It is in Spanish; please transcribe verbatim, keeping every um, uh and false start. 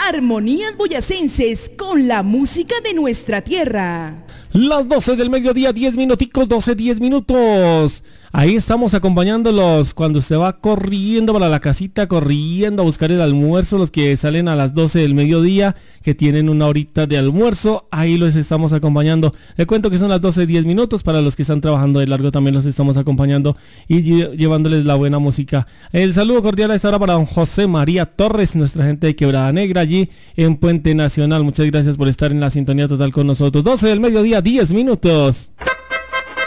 Armonías boyacenses con la música de nuestra tierra. Las doce del mediodía, diez minuticos, doce, diez minutos. Ahí estamos acompañándolos cuando se va corriendo para la casita, corriendo a buscar el almuerzo, los que salen a las doce del mediodía, que tienen una horita de almuerzo, ahí los estamos acompañando. Le cuento que son las doce, diez minutos, para los que están trabajando de largo también los estamos acompañando y lle- llevándoles la buena música. El saludo cordial a esta hora para don José María Torres, nuestra gente de Quebrada Negra, allí en Puente Nacional. Muchas gracias por estar en la sintonía total con nosotros. doce del mediodía, diez minutos.